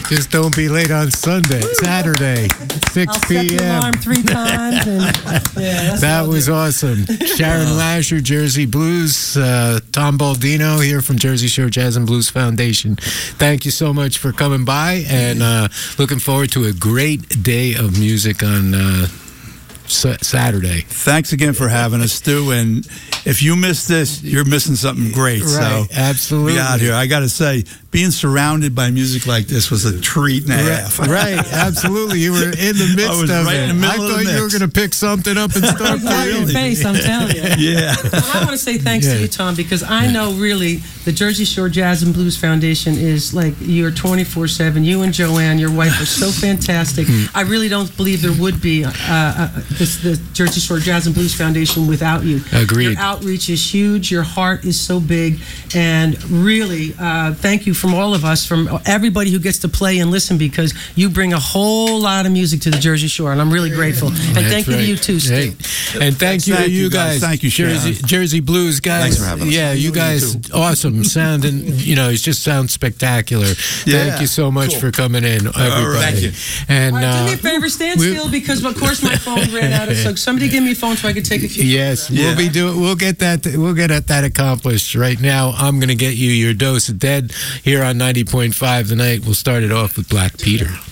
Just don't be late on Sunday, Saturday, 6 I'll set the p.m. alarm 3 times. And, that's That what I'll was do. awesome. Sharon Lasher, Jersey Blues. Tom Baldino here from Jersey Shore Jazz and Blues Foundation. Thank you so much for coming by, and looking forward to a great day of music on Saturday. Thanks again for having us, Stu. And if you missed this, you're missing something great. Right, So absolutely. be out here. I got to say, being surrounded by music like this was a treat and a half. Right, absolutely. You were in the midst I was of right it. in the middle I of the thought you were mix. going to pick something up and start Right in your playing. face, I'm telling you. Yeah. Well, I want to say thanks to you, Tom, because I know really the Jersey Shore Jazz and Blues Foundation is like you're 24/7. You and Joanne, your wife, are so fantastic. I really don't believe there would be the Jersey Shore Jazz and Blues Foundation without you. Agreed. Your outreach is huge. Your heart is so big, and really, thank you from all of us, from everybody who gets to play and listen, because you bring a whole lot of music to the Jersey Shore, and I'm really grateful. And thank you to you too, Stu. Hey. And thank you to you guys. Thank you, Sharon. Jersey Blues guys. Thanks for having us. Yeah, you guys, awesome. Sounding, it just sounds spectacular. Yeah. Thank you so much for coming in, everybody. Thank you. And All right, do me a favor, stand still, because of course my phone ran out. So somebody give me a phone so I can take a few. yes, Yeah. we'll get that accomplished. Right now, I'm going to get you your dose of Dead here on 90.5 tonight. We'll start it off with Black Peter.